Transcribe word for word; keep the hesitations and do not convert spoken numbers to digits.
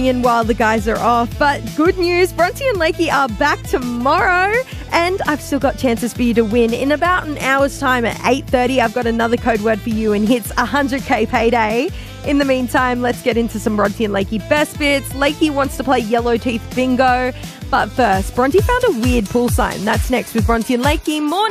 And while the guys are off. But good news, Bronte and Lakey are back tomorrow, and I've still got chances for you to win. In about an hour's time at eight thirty, I've got another code word for you, and it's one hundred K payday. In the meantime, let's get into some Bronte and Lakey best bits. Lakey wants to play Yellow Teeth Bingo, but first, Bronte found a weird pool sign. That's next with Bronte and Lakey. Morning.